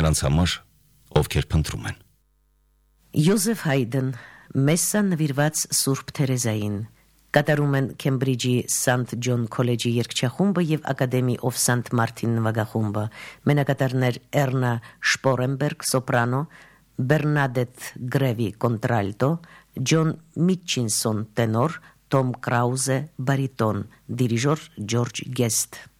նրանց համար, ովքեր փնտրում են։ Յոզեֆ Հայդեն, Մեսսա նվիրված Սուրբ Թերեզային, կատարում են Քեմբրիջի Սանթ Ջոն քոլեջի երգչախումբը եւ Ակադեմի of St. Martin նվագախումբը, մենակատարներ Էռնա Շպորենբերգ սոպրանո, Բերնադետ Գրևի կոնտրալտո, Ջոն Միչինսոն տենոր, Թոմ Կրաուզե բարիտոն, դիրիժոր Ջորջ Գեստ։